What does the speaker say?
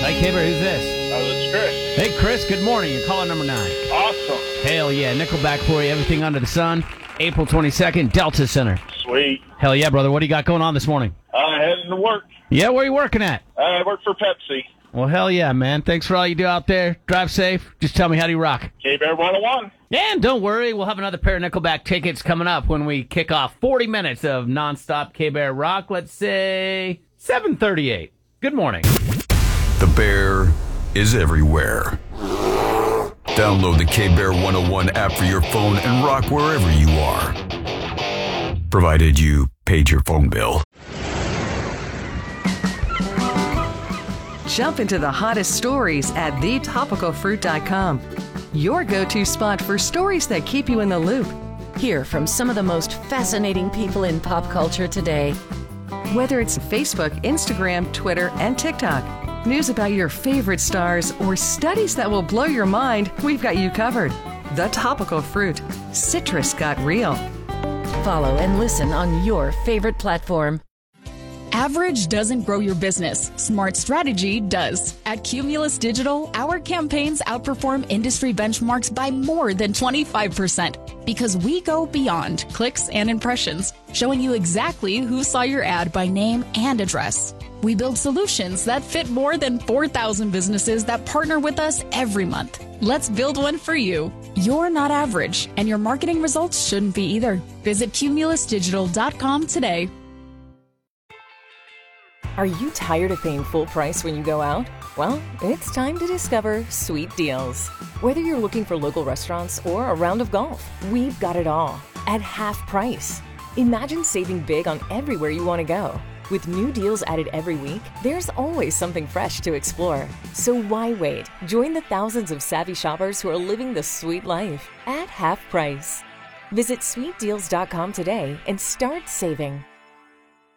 Hi, Caber. Who's this? This is Chris. Hey, Chris. Good morning. You're calling number 9. Awesome. Hell yeah. Nickelback for you. Everything under the sun. April 22nd, Delta Center. Sweet. Hell yeah, brother. What do you got going on this morning? Heading to work. Yeah, where are you working at? I work for Pepsi. Well, hell yeah, man. Thanks for all you do out there. Drive safe. Just tell me, how do you rock? K-Bear 101. And don't worry, we'll have another pair of Nickelback tickets coming up when we kick off 40 minutes of nonstop K-Bear rock. Let's say 7:38. Good morning. The Bear is everywhere. Download the K-Bear 101 app for your phone and rock wherever you are. Provided you paid your phone bill. Jump into the hottest stories at thetopicalfruit.com. Your go-to spot for stories that keep you in the loop. Hear from some of the most fascinating people in pop culture today. Whether it's Facebook, Instagram, Twitter, and TikTok, news about your favorite stars, or studies that will blow your mind, we've got you covered. The Topical Fruit. Citrus got real. Follow and listen on your favorite platform. Average doesn't grow your business. Smart strategy does. At Cumulus Digital, our campaigns outperform industry benchmarks by more than 25% because we go beyond clicks and impressions, showing you exactly who saw your ad by name and address. We build solutions that fit more than 4,000 businesses that partner with us every month. Let's build one for you. You're not average, and your marketing results shouldn't be either. Visit cumulusdigital.com today. Are you tired of paying full price when you go out? Well, it's time to discover Sweet Deals. Whether you're looking for local restaurants or a round of golf, we've got it all at half price. Imagine saving big on everywhere you want to go. With new deals added every week, there's always something fresh to explore. So why wait? Join the thousands of savvy shoppers who are living the sweet life at half price. Visit sweetdeals.com today and start saving.